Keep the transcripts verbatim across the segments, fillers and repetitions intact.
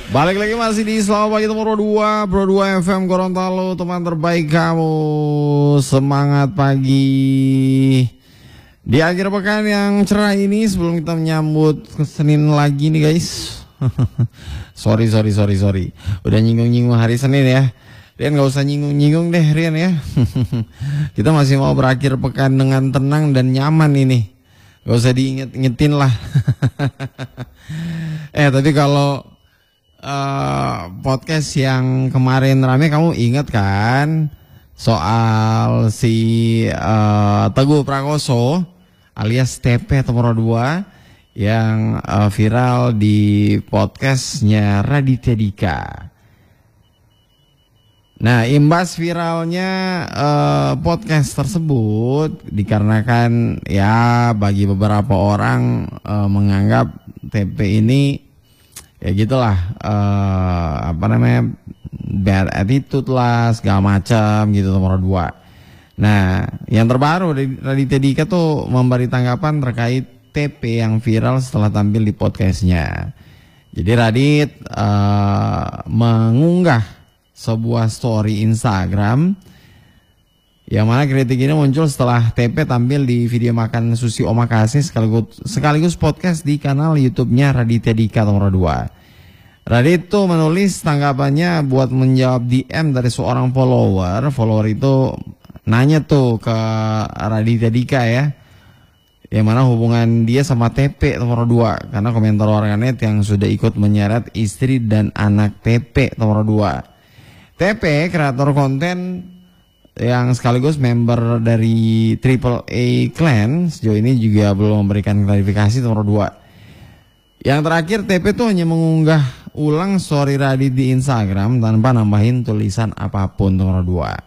Balik lagi masih di Selamat Pagi Teman Pro dua, Pro dua F M Gorontalo, teman terbaik kamu. Semangat pagi di akhir pekan yang cerah ini sebelum kita menyambut ke Senin lagi nih guys. sorry sorry sorry sorry, udah nyinggung-nyinggung hari Senin ya. Rian gak usah nyinggung-nyinggung deh Rian ya. Kita masih mau berakhir pekan dengan tenang dan nyaman ini. Gak usah diinget-ingetin lah. Eh tapi kalau Uh, podcast yang kemarin rame kamu ingat kan soal si uh, Teguh Prakoso alias T P Nomor dua yang uh, viral di podcastnya Raditya Dika. Nah, imbas viralnya uh, podcast tersebut dikarenakan ya bagi beberapa orang uh, menganggap T P ini ya gitulah, uh, apa namanya, bad attitude lah, segala macam gitu nomor dua. Nah, yang terbaru dari Raditya Dika tuh memberi tanggapan terkait T P yang viral setelah tampil di podcastnya. Jadi Radit uh, mengunggah sebuah story Instagram yang mana kritik ini muncul setelah T P tampil di video makan sushi omakase sekaligus, sekaligus podcast di kanal YouTube-nya Raditya Dika Nomor dua. Radit tuh menulis tanggapannya buat menjawab D M dari seorang follower. Follower itu nanya tuh ke Raditya Dika ya, yang mana hubungan dia sama T P Nomor dua, karena komentar warganet yang sudah ikut menyeret istri dan anak T P Nomor dua. T P kreator konten yang sekaligus member dari Triple A Clan sejauh ini juga belum memberikan klarifikasi nomor dua. Yang terakhir T P tuh hanya mengunggah ulang story Radit di Instagram tanpa nambahin tulisan apapun nomor dua.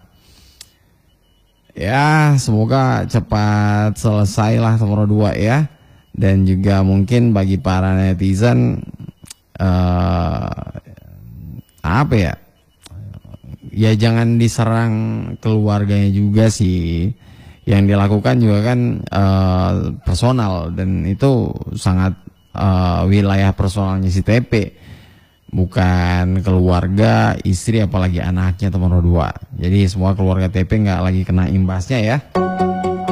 Ya semoga cepat selesai lah nomor dua ya. Dan juga mungkin bagi para netizen uh, apa ya, ya jangan diserang keluarganya juga sih. Yang dilakukan juga kan uh, personal dan itu sangat uh, wilayah personalnya si T P, bukan keluarga, istri apalagi anaknya nomor dua. Jadi semua keluarga T P nggak lagi kena imbasnya ya.